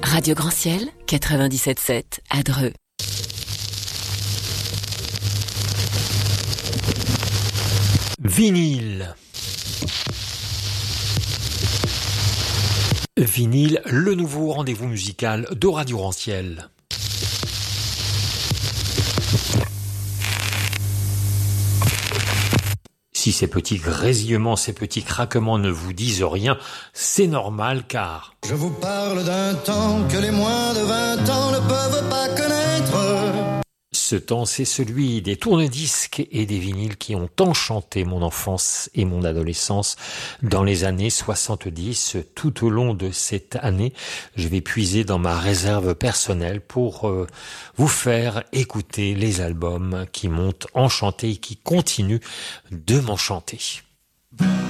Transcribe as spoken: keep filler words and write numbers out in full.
Radio Grand Ciel, quatre-vingt-dix-sept sept à Dreux. Vinyle. Vinyle, le nouveau rendez-vous musical de Radio Grand Ciel. Si ces petits grésillements, ces petits craquements ne vous disent rien, c'est normal car... Je vous parle d'un temps que les moins de vingt ans ne peuvent pas connaître. Ce temps, c'est celui des tourne-disques et des vinyles qui ont enchanté mon enfance et mon adolescence dans les années soixante-dix. Tout au long de cette année, je vais puiser dans ma réserve personnelle pour euh, vous faire écouter les albums qui m'ont enchanté et qui continuent de m'enchanter.